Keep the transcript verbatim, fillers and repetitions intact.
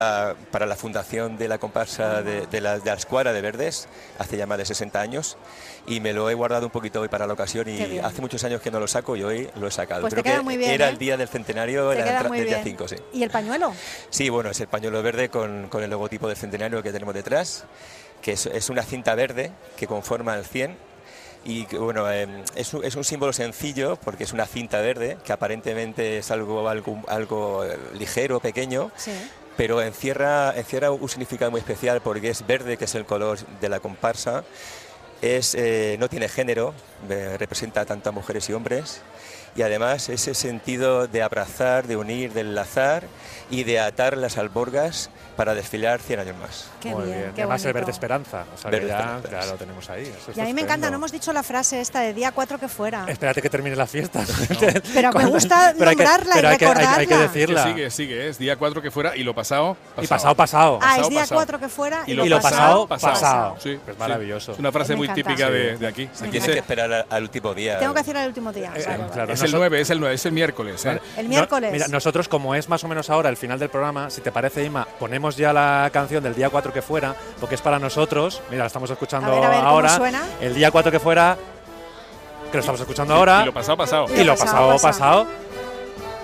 para la fundación de la comparsa de, de, la, de la Escuadra de Verdes hace ya más de sesenta años y me lo he guardado un poquito hoy para la ocasión y hace muchos años que no lo saco y hoy lo he sacado. Pues Creo te queda que muy bien, era ¿eh? el día del centenario, era el día cinco, sí. ¿Y el pañuelo? Sí, bueno, es el pañuelo verde con, con el logotipo del centenario que tenemos detrás, que es, es una cinta verde que conforma el cien. Y bueno, eh, es, un, es un símbolo sencillo porque es una cinta verde que aparentemente es algo, algo, algo ligero, pequeño, sí. Pero encierra, encierra un significado muy especial porque es verde, que es el color de la comparsa, es, eh, no tiene género, eh, representa tanto a mujeres y hombres. Y además ese sentido de abrazar, de unir, de enlazar y de atar las alborgas para desfilar cien años más. Qué Muy bien, bien. qué Además bonito. el verde esperanza, o sea verde que ya, esperanza, ya sí. lo tenemos ahí. Eso y a mí me encanta, no hemos dicho la frase esta de día cuatro que fuera. Espérate que termine la fiesta. No. Pero me gusta pero nombrarla hay que, y hay que, recordarla. hay, hay que decirla. Que sigue, sigue, es día cuatro que fuera y lo pasado, pasado. Y pasado, pasado. Ah, pasado, es día pasado. cuatro que fuera y, Y lo, lo pasado, pasado. pasado. Sí, es maravilloso. Sí. Es una frase Me muy encanta. típica Sí. de, de aquí. Se Aquí tiene se- que esperar al, al último día. Tengo que decir el último día. Eh, vale, claro. vale. Es el nueve, es el nueve, es el miércoles. ¿eh? Vale. El miércoles. No, mira, nosotros, como es más o menos ahora el final del programa, si te parece, Ima, ponemos ya la canción del día cuatro que fuera, porque es para nosotros. Mira, la estamos escuchando A ver, a ver, ¿cómo ahora. suena? El día cuatro que fuera, que lo estamos escuchando ahora. Y lo pasado, pasado. Y lo pasado, pasado.